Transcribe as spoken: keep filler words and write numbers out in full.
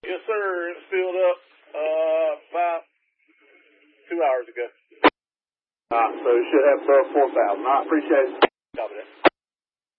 Yes, sir. It's filled up uh, about two hours ago. All right, so it should have above four thousand. I appreciate it. Copy that.